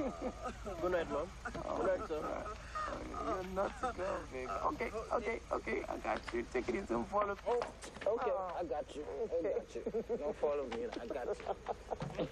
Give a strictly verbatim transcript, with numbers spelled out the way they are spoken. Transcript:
Good night, mom. Good night, sir. You're not to go, baby. Okay, okay, okay. I got you. Take it easy and follow. Oh, okay. I got you. I got you. Don't follow me. I got you.